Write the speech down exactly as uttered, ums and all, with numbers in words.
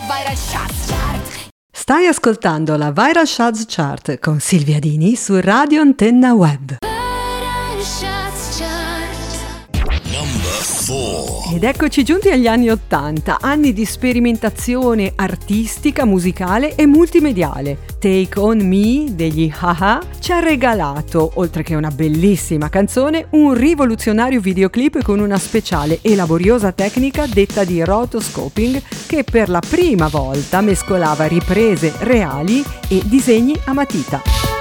Viral Charts Chart. Stai ascoltando la Viral Charts Chart con Silvia Dini su Radio Antenna Web. Viral Charts Chart. Number four. Ed eccoci giunti agli anni ottanta, anni di sperimentazione artistica, musicale e multimediale. Take On Me degli Ha-Ha ci ha regalato, oltre che una bellissima canzone, un rivoluzionario videoclip con una speciale e laboriosa tecnica detta di rotoscoping che per la prima volta mescolava riprese reali e disegni a matita.